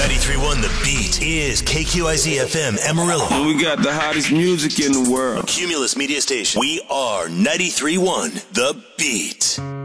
93.1 The Beat is KQIZ FM Amarillo. And we got the hottest music in the world. Cumulus Media Station. We are 93.1 The Beat.